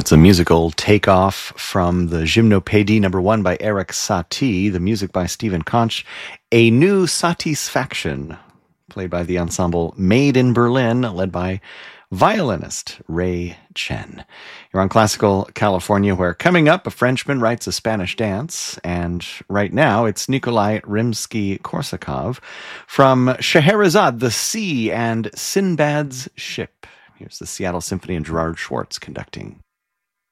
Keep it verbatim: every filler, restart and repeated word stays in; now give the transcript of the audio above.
That's a musical takeoff from the Gymnopédie number one by Eric Satie, the music by Stephen Conch, A New Satisfaction, played by the ensemble Made in Berlin, led by violinist Ray Chen. You're on Classical California, where coming up, a Frenchman writes a Spanish dance, and right now it's Nikolai Rimsky-Korsakov from Scheherazade, the Sea, and Sinbad's Ship. Here's the Seattle Symphony and Gerard Schwartz conducting.